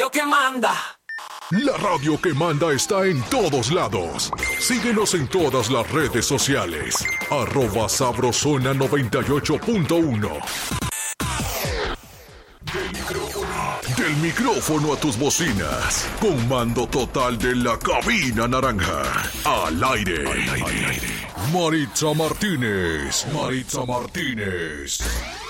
Que manda. La radio que manda está en todos lados. Síguenos en todas las redes sociales. @sabrosona98.1. Del micrófono a tus bocinas. Comando total de la cabina naranja. Al aire. Maritza Martínez.